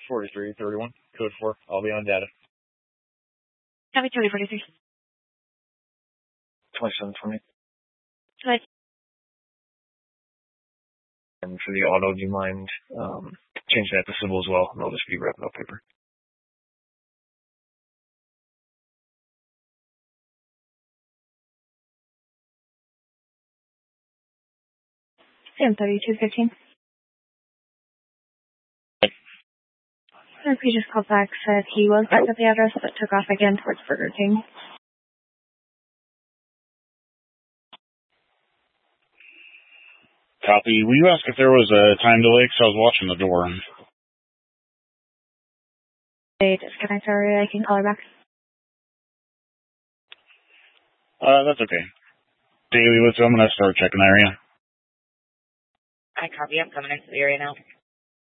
4331, code 4. I'll be on data. Copy 2043. 2720. Right. And for the auto, do you mind changing that to civil as well? And I'll just be wrapping up paper. Sam 3215. He just called back, said he was back at the address, but took off again towards Burger King. Copy. Will you ask if there was a time delay? Because I was watching the door. They disconnect already. I can call her back. That's okay. Daily, I'm going to start checking the area. I copy. I'm coming into the area now.